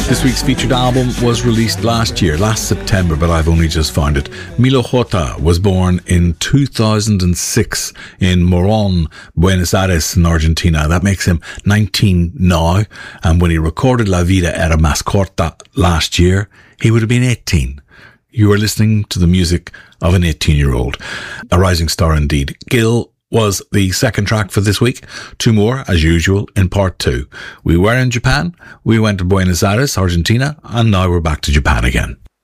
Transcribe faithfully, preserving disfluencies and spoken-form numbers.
This week's featured album was released last year, last September, but I've only just found it. Milo J was born in two thousand six in Morón, Buenos Aires in Argentina. That makes him nineteen now. And when he recorded La Vida Era Más Corta last year, he would have been eighteen. You are listening to the music of an eighteen-year-old. A rising star indeed. Gil was the second track for this week. Two more, as usual, in part two. We were in Japan, we went to Buenos Aires, Argentina, and now we're back to Japan again.